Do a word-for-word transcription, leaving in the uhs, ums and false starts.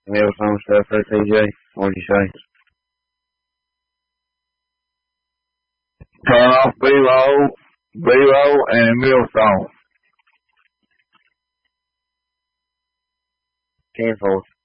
Millstone stuff for T J. What'd you say? Turn off B-roll, B-roll, and Millstone. Ten four.